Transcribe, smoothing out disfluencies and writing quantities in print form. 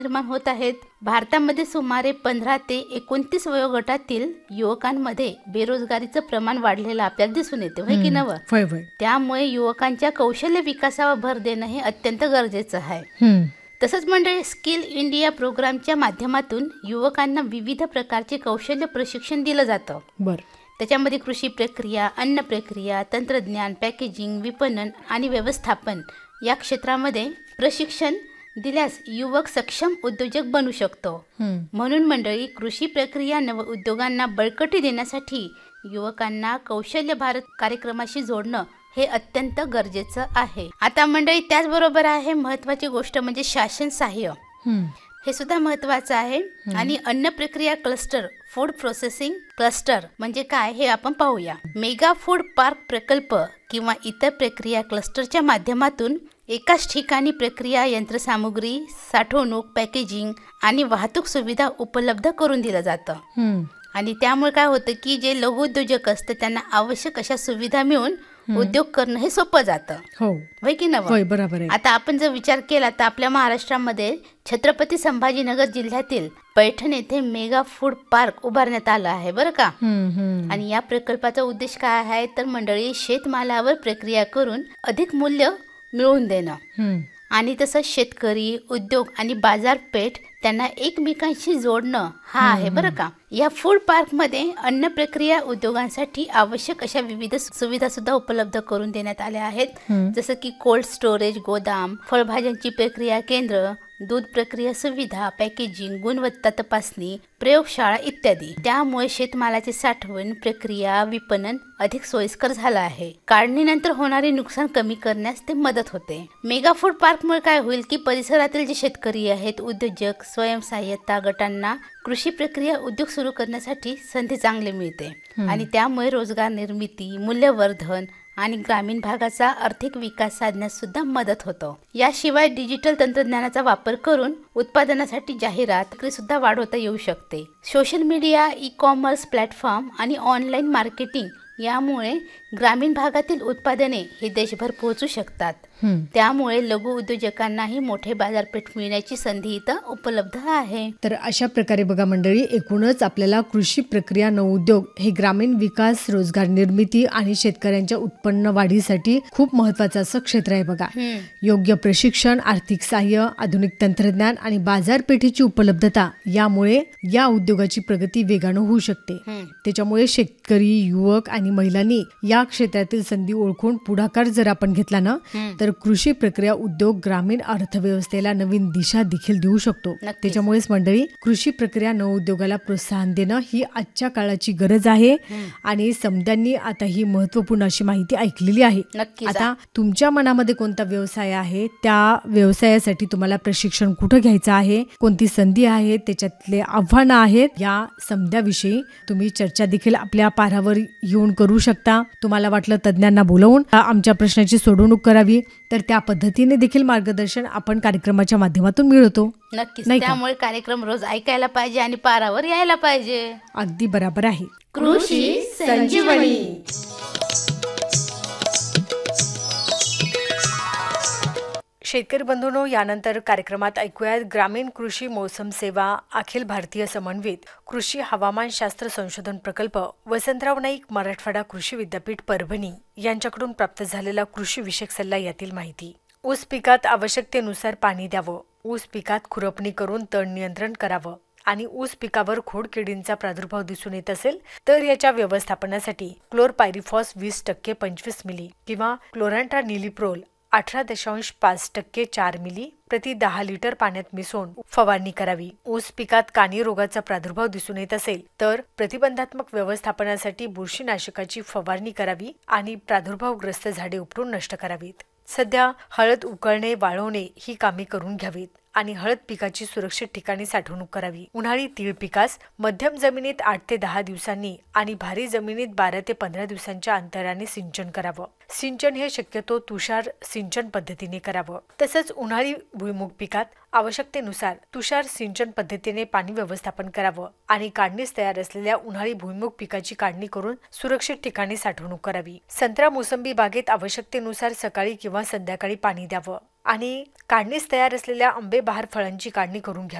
निर्माण होत आहेत. भारतामध्ये सुमारे 15 ते 29 वयोगटातील युवकांमध्ये बेरोजगारीचं प्रमाण वाढलेलं आपल्याला दिसून येते, होय की नव्हे? होय होय. त्यामुळे युवकांच्या कौशल्य विकासावर भर देणं हे अत्यंत गरजेचं आहे. तसंच मंडळी, स्किल इंडिया प्रोग्रामच्या माध्यमातून युवकांना विविध प्रकारचे कौशल्य प्रशिक्षण दिलं जातं. बरं. त्याच्यामध्ये कृषी प्रक्रिया, अन्न प्रक्रिया, तंत्रज्ञान, पॅकेजिंग, विपणन आणि व्यवस्थापन या क्षेत्रामध्ये प्रशिक्षण दिल्यास युवक सक्षम उद्योजक बनू शकतो. म्हणून मंडळी, कृषी प्रक्रिया नव उद्योगांना बळकटी देण्यासाठी युवकांना कौशल्य भारत कार्यक्रमाशी जोडणं हे अत्यंत गरजेचं आहे. आता मंडळी, त्याचबरोबर आहे महत्त्वाची गोष्ट म्हणजे शासन सहाय्य. हे सुद्धा महत्त्वाचं आहे. आणि अन्न प्रक्रिया क्लस्टर, फूड प्रोसेसिंग क्लस्टर म्हणजे काय हे आपण पाहूया. मेगा फूड पार्क प्रकल्प किंवा इतर प्रक्रिया क्लस्टरच्या माध्यमातून एकाच ठिकाणी प्रक्रिया यंत्रसामुग्री, साठवणूक, पॅकेजिंग आणि वाहतूक सुविधा उपलब्ध करून दिलं जातं. आणि त्यामुळे काय होतं की जे लघु उद्योजक असतात त्यांना आवश्यक अशा सुविधा मिळून उद्योग करणं हे सोपं जातं, होय की नाही? बरोबर आहे. आता आपण जर विचार केला तर आपल्या महाराष्ट्रामध्ये छत्रपती संभाजीनगर जिल्ह्यातील पैठण येथे मेगा फूड पार्क उभारण्यात आला आहे, बरं का? आणि या प्रकल्पाचा उद्देश काय आहे तर मंडळी, शेतमालावर प्रक्रिया करून अधिक मूल्य मिळवून देणं आणि तसंच शेतकरी, उद्योग आणि बाजारपेठ त्यांना एकमेकांशी जोडणं हा आहे, बरं का? या फूड पार्कमध्ये अन्न प्रक्रिया उद्योगांसाठी आवश्यक अशा विविध सुविधा सुद्धा उपलब्ध करून देण्यात आल्या आहेत. जसं की कोल्ड स्टोरेज गोदाम, फळभाज्यांची प्रक्रिया केंद्र, दूध प्रक्रिया सुविधा, पॅकेजिंग, गुणवत्ता तपासणी, प्रयोगशाळा इत्यादी. त्यामुळे शेतमालाची साठवण, प्रक्रिया, विपणन अधिक सोयीस्कर झालं आहे. काढणीनंतर होणारे नुकसान कमी करण्यास ते मदत होते. मेगा फूड पार्कमुळे काय होईल की परिसरातील जे शेतकरी आहेत, उद्योजक, स्वयंसहाय्यता गटांना कृषी प्रक्रिया उद्योग सुरू करण्यासाठी संधी चांगली मिळते. आणि त्यामुळे रोजगार निर्मिती, मूल्यवर्धन आणि ग्रामीण भागाचा आर्थिक विकास साधण्यास सुद्धा मदत होतो. याशिवाय डिजिटल तंत्रज्ञानाचा वापर करून उत्पादनासाठी जाहिरात सुद्धा वाढवता येऊ शकते. Social media, e commerce platform आणि ऑनलाईन मार्केटिंग यामुळे ग्रामीण भागातील उत्पादने हे देशभर पोहोचू शकतात. त्यामुळे लघु उद्योजकांनाही मोठे बाजारपेठ मिळण्याची संधी इथं उपलब्ध आहे. तर अशा प्रकारे बघा मंडळी, एकूणच आपल्याला कृषी प्रक्रिया नवउद्योग हे ग्रामीण विकास, रोजगार निर्मिती आणि शेतकऱ्यांच्या उत्पन्न वाढीसाठी खूप महत्वाचं असं क्षेत्र आहे बघा. योग्य प्रशिक्षण, आर्थिक सहाय्य, आधुनिक तंत्रज्ञान आणि बाजारपेठेची उपलब्धता यामुळे या उद्योगाची प्रगती वेगानं होऊ शकते. त्याच्यामुळे शेतकरी, युवक आणि महिलांनी या क्षेत्रातील संधी ओळखून पुढाकार जर आपण घेतला ना तर कृषी प्रक्रिया उद्योग ग्रामीण अर्थव्यवस्थेला नवीन दिशा देखील देऊ शकतो. त्याच्यामुळेच मंडळी, कृषी प्रक्रिया नवउद्योगाला प्रोत्साहन देणं ही आजच्या काळाची गरज आहे. आणि समद्यांनी आता ही महत्वपूर्ण अशी माहिती ऐकलेली आहे. आता तुमच्या मनामध्ये कोणता व्यवसाय आहे, त्या व्यवसायासाठी तुम्हाला प्रशिक्षण कुठं घ्यायचं आहे, कोणती संधी आहे, त्याच्यातले आव्हानं आहेत, या समद्याविषयी तुम्ही चर्चा देखील आपल्या पारावर येऊन करू शकता. तुम्हाला वाटलं तज्ञांना बोलवून आमच्या प्रश्नाची सोडवणूक करावी तर त्या पद्धतीने देखील मार्गदर्शन आपण कार्यक्रमाच्या माध्यमातून मिळवतो. नक्कीच. त्यामुळे कार्यक्रम रोज ऐकायला पाहिजे आणि पारावर यायला पाहिजे. अगदी बरोबर आहे. कृषी संजीवनी. शेतकरी बंधूंनो, यानंतर कार्यक्रमात ऐकूयात ग्रामीण कृषी मोसम सेवा अखिल भारतीय समन्वित कृषी हवामानशास्त्र संशोधन प्रकल्प वसंतराव नाईक मराठवाडा कृषी विद्यापीठ परभणी यांच्याकडून प्राप्त झालेला कृषी विषयक सल्ला. यातील माहिती. ऊस पिकात आवश्यकतेनुसार पाणी द्यावं, ऊस पिकात खुरपणी करून तण नियंत्रण करावं आणि ऊस पिकावर खोडकिडींचा प्रादुर्भाव दिसून येत असेल तर याच्या व्यवस्थापनासाठी क्लोरपायरिफॉस 20% 25 मिली किंवा क्लोरांट्रा निलिप्रोल 18.5% 4 मिली प्रति 10 लिटर पाण्यात मिसळून फवारणी करावी. ऊस पिकात कानी रोगाचा प्रादुर्भाव दिसून येत असेल तर प्रतिबंधात्मक व्यवस्थापनासाठी बुरशीनाशकाची फवारणी करावी आणि प्रादुर्भावग्रस्त झाडे उपटून नष्ट करावीत. सध्या हळद उकळणे, वाळवणे ही कामे करून घ्यावीत आणि हळद पिकाची सुरक्षित ठिकाणी साठवणूक करावी. उन्हाळी तीळ पिकास मध्यम जमिनीत 8 ते 10 दिवसांनी आणि भारी जमिनीत 12 ते 15 दिवसांच्या अंतराने सिंचन करावं. सिंचन हे शक्यतो तुषार सिंचन पद्धतीने करावं. तसंच उन्हाळी भुईमूग पिकात आवश्यकतेनुसार तुषार सिंचन पद्धतीने पाणी व्यवस्थापन करावं आणि काढणीस तयार असलेल्या उन्हाळी भुईमूग पिकाची काढणी करून सुरक्षित ठिकाणी साठवणूक करावी. संत्रा मोसंबी बागेत आवश्यकतेनुसार सकाळी किंवा संध्याकाळी पाणी द्यावं आणि काढणीस तयार असलेल्या आंबे बहार फळांची काढणी करून घ्या.